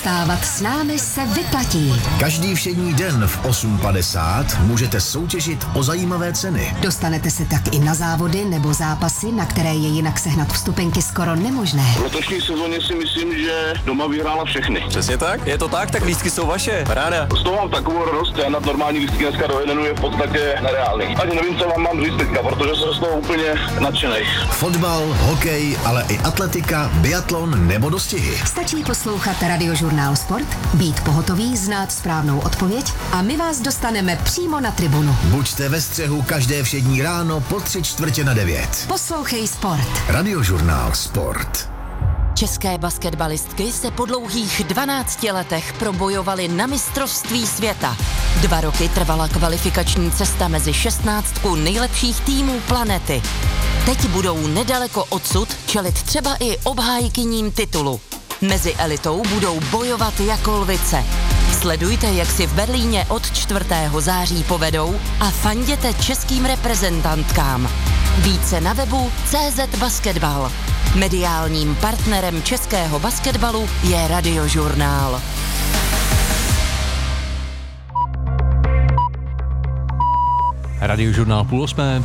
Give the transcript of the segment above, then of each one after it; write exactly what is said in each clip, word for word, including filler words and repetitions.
Vstávat s námi se vyplatí. Každý všední den v osm padesát můžete soutěžit o zajímavé ceny. Dostanete se tak i na závody nebo zápasy, na které je jinak sehnat vstupenky skoro nemožné. V letošní sezóně si myslím, že doma vyhrála všechny. Přesně tak? Je to tak? Tak lístky jsou vaše. Ráda. Z toho mám takovou radost, já na normální lístky dneska do jednu je v podstatě nereálný. Ani nevím, co vám mám říct teďka, protože jsem z toho úplně nadšenej. Fotbal, hokej, ale i atletika, biatlon nebo dostihy. Stačí poslouchat Radiožurnál Sport, být pohotový, znát správnou odpověď a my vás dostaneme přímo na tribunu. Buďte ve střehu každé všední ráno po tři čtvrtě na devět. Poslouchej Sport. Radiožurnál Sport. České basketbalistky se po dlouhých dvanácti letech probojovaly na mistrovství světa. Dva roky trvala kvalifikační cesta mezi šestnáctku nejlepších týmů planety. Teď budou nedaleko odsud čelit třeba i obhájkyním titulu. Mezi elitou budou bojovat jako lvice. Sledujte, jak si v Berlíně od čtvrtého září povedou a fanděte českým reprezentantkám. Více na webu C Z Basketball. Mediálním partnerem českého basketbalu je Radiožurnál. Radiožurnál půl osmé.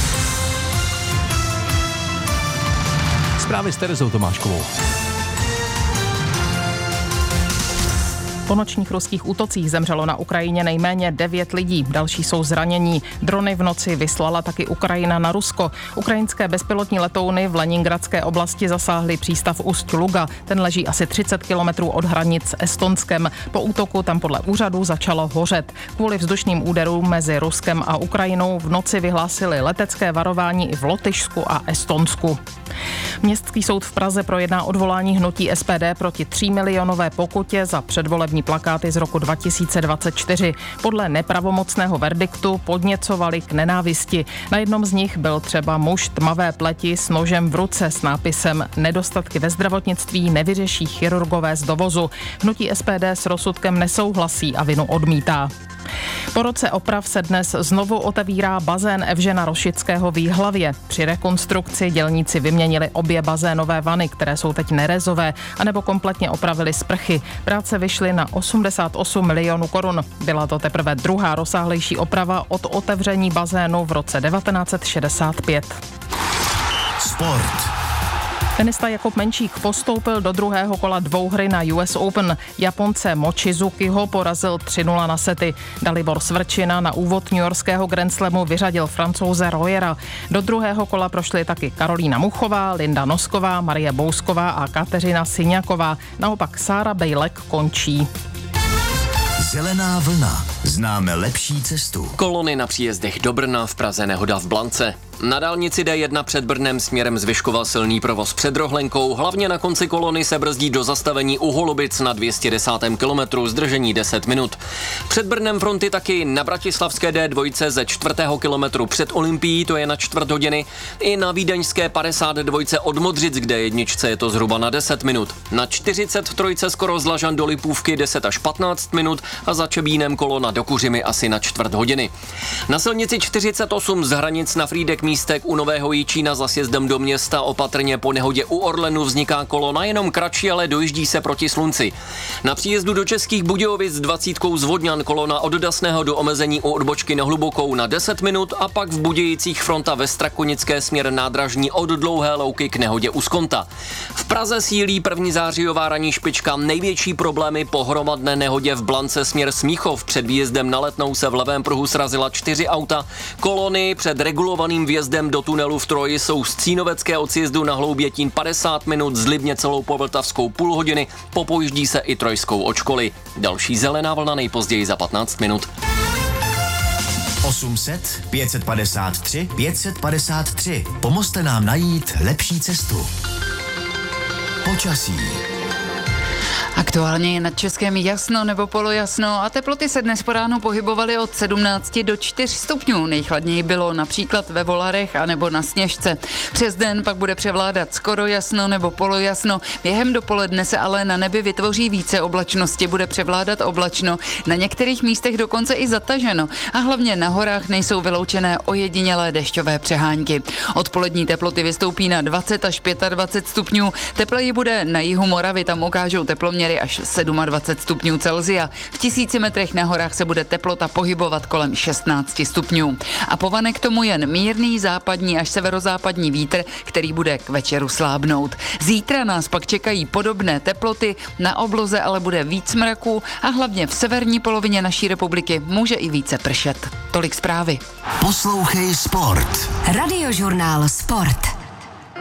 Zprávy s Terezou Tomáškovou. Po nočních ruských útocích zemřelo na Ukrajině nejméně devět lidí, další jsou zranění. Drony v noci vyslala taky Ukrajina na Rusko. Ukrajinské bezpilotní letouny v Leningradské oblasti zasáhly přístav Ust-Luga. Ten leží asi třicet kilometrů od hranic s Estonskem. Po útoku tam podle úřadů začalo hořet. Kvůli vzdušným úderům mezi Ruskem a Ukrajinou v noci vyhlásili letecké varování i v Lotyšsku a Estonsku. Městský soud v Praze projedná odvolání hnutí S P D proti třímilionové pokutě za předvolební plakáty z roku dva tisíce dvacet čtyři. Podle nepravomocného verdiktu podněcovali k nenávisti. Na jednom z nich byl třeba muž tmavé pleti s nožem v ruce s nápisem Nedostatky ve zdravotnictví nevyřeší chirurgové z dovozu. Hnutí S P D s rozsudkem nesouhlasí a vinu odmítá. Po roce oprav se dnes znovu otevírá bazén Evžena Rošického v Jihlavě. Při rekonstrukci dělníci vyměnili obě bazénové vany, které jsou teď nerezové, anebo kompletně opravili sprchy. Práce vyšly na osmdesát osm milionů korun. Byla to teprve druhá rozsáhlejší oprava od otevření bazénu v roce devatenáct set šedesát pět. Sport. Tenista Jakub Menčík postoupil do druhého kola dvouhry na U S Open. Japonce Mochizukiho porazil tři nula na sety. Dalibor Svrčina na úvod newyorského Grand Slamu vyřadil Francouze Royera. Do druhého kola prošly taky Karolína Muchová, Linda Nosková, Marie Bousková a Kateřina Syňaková. Naopak Sára Bejlek končí. Zelená vlna. Známe lepší cestu. Kolony na příjezdech do Brna, v Praze nehoda v Blance. Na dálnici D jedna před Brnem směrem z Vyškova silný provoz před Rohlenkou, hlavně na konci kolony se brzdí do zastavení u Holubic na dvě stě desátém kilometru, zdržení deset minut. Před Brnem fronty taky na bratislavské D dva ze čtvrtého kilometru před Olympií, to je na čtvrt hodiny, i na vídeňské padesát dva od Modřic, kde jedničce je to zhruba na deset minut. Na čtyřicet tři skoro z Lažan do Lipůvky deset až patnáct minut a za Čebínem kolona do Kuřimy asi na čtvrt hodiny. Na silnici čtyřicet osm z Hranic na Frýdek Místek u Nového Jičína za sjezdem do města opatrně po nehodě u Orlenu vzniká kolona jenom kratší, ale dojíždí se proti slunci. Na příjezdu do Českých Budějovic dvacítkou z Vodňan kolona od Dasného do omezení u odbočky na Hlubokou na deset minut a pak v Budějicích fronta ve Strakonické směr nádražní od Dlouhé Louky k nehodě u Skonta. V Praze sílí první zářijová ranní špička, největší problémy po hromadné nehodě v Blance směr Smíchov. Před výjezdem na Letnou se v levém pruhu srazila čtyři auta. Kolony před regulovaným vjezdem do tunelu v Troji jsou z Cínovecké od sjezdu na Hloubětín padesát minut, z Libně celou po Vltavskou půl hodiny, popojíždí se i Trojskou od školy. Další zelená vlna nejpozději za patnáct minut. osm set, pět set padesát tři, pět set padesát tři. Pomozte nám najít lepší cestu. Počasí. Aktuálně je nad Českem jasno nebo polojasno a teploty se dnes po ránu pohybovaly od sedmnáct do čtyř stupňů. Nejchladněji bylo například ve Volarech anebo na Sněžce. Přes den pak bude převládat skoro jasno nebo polojasno. Během dopoledne se ale na nebi vytvoří více oblačnosti, bude převládat oblačno, na některých místech dokonce i zataženo a hlavně na horách nejsou vyloučené ojedinělé dešťové přehánky. Odpolední teploty vystoupí na dvacet až dvacet pět stupňů. Tepleji bude na jihu Moravy, tam ukážou teploměry až až dvacet sedm stupňů Celsia. V tisíci metrech na horách se bude teplota pohybovat kolem šestnáct stupňů. A povane k tomu jen mírný západní až severozápadní vítr, který bude k večeru slábnout. Zítra nás pak čekají podobné teploty, na obloze ale bude víc mraků a hlavně v severní polovině naší republiky může i více pršet. Tolik zprávy. Poslouchej Sport. Radiožurnál Sport.